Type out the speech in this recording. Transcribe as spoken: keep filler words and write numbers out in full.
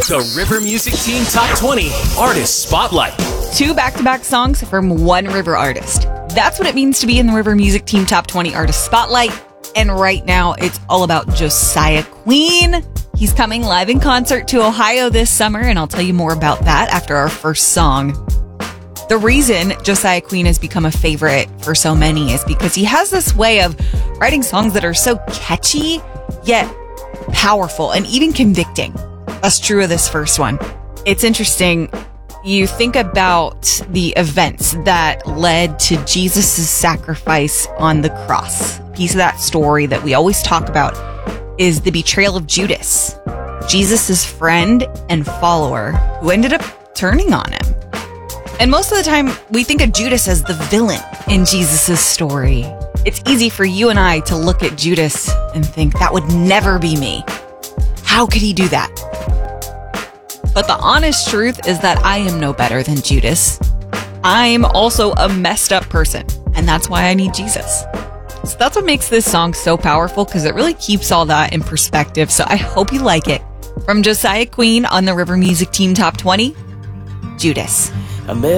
The River Music Team Top twenty Artist Spotlight. Two back-to-back songs from one River artist. That's what it means to be in the River Music Team Top twenty Artist Spotlight. And right now, it's all about Josiah Queen. He's coming live in concert to Ohio this summer, and I'll tell you more about that after our first song. The reason Josiah Queen has become a favorite for so many is because he has this way of writing songs that are so catchy, yet powerful and even convicting. That's true of this first one. It's interesting. You think about the events that led to Jesus' sacrifice on the cross. A piece of that story that we always talk about is the betrayal of Judas, Jesus' friend and follower, who ended up turning on him. And most of the time, we think of Judas as the villain in Jesus' story. It's easy for you and I to look at Judas and think, that would never be me. How could he do that? But the honest truth is that I am no better than Judas. I'm also a messed up person, and that's why I need Jesus. So that's what makes this song so powerful, because it really keeps all that in perspective. So I hope you like it. From Josiah Queen on the River Music Team Top twenty, Judas. I met